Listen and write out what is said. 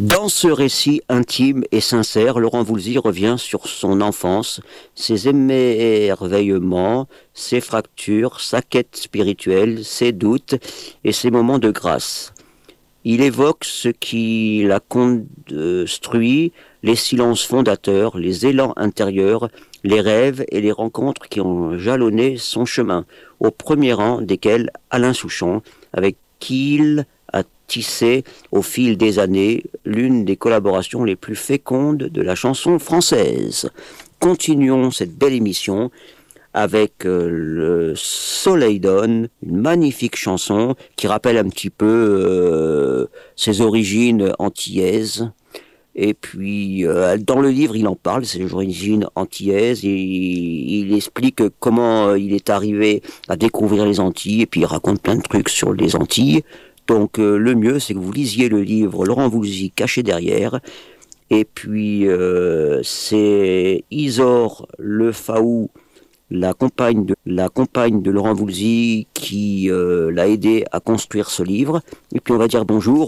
Dans ce récit intime et sincère, Laurent Voulzy revient sur son enfance, ses émerveillements, ses fractures, sa quête spirituelle, ses doutes et ses moments de grâce. Il évoque ce qui l'a construit, les silences fondateurs, les élans intérieurs, les rêves et les rencontres qui ont jalonné son chemin, au premier rang desquels Alain Souchon, avec qui il a tissé au fil des années l'une des collaborations les plus fécondes de la chanson française. Continuons cette belle émission avec le Soleil donne, une magnifique chanson qui rappelle un petit peu ses origines antillaises. Et puis, dans le livre, il en parle, ses origines antillaises, et il explique comment il est arrivé à découvrir les Antilles, et puis il raconte plein de trucs sur les Antilles. Donc, le mieux, c'est que vous lisiez le livre Laurent Voulzy, Caché derrière. Et puis, c'est Isor Le Faou, la compagne de Laurent Voulzy, qui l'a aidé à construire ce livre. Et puis, on va dire bonjour